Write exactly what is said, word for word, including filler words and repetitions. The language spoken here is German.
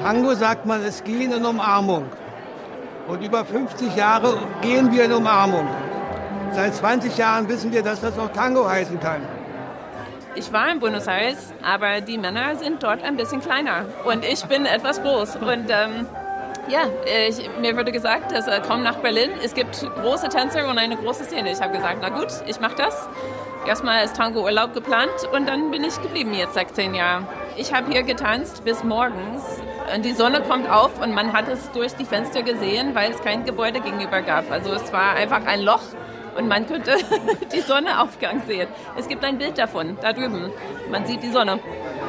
Tango sagt man, es ging in Umarmung. Und über fünfzig Jahre gehen wir in Umarmung. Seit zwanzig Jahren wissen wir, dass das auch Tango heißen kann. Ich war in Buenos Aires, aber die Männer sind dort ein bisschen kleiner und ich bin etwas groß. Und ähm, ja, ich, mir wurde gesagt, dass, äh, komm nach Berlin, es gibt große Tänzer und eine große Szene. Ich habe gesagt, na gut, ich mache das. Erstmal ist Tango-Urlaub geplant und dann bin ich geblieben jetzt seit zehn Jahren. Ich habe hier getanzt bis morgens und die Sonne kommt auf und man hat es durch die Fenster gesehen, weil es kein Gebäude gegenüber gab. Also es war einfach ein Loch und man könnte die Sonnenaufgang sehen. Es gibt ein Bild davon, da drüben. Man sieht die Sonne.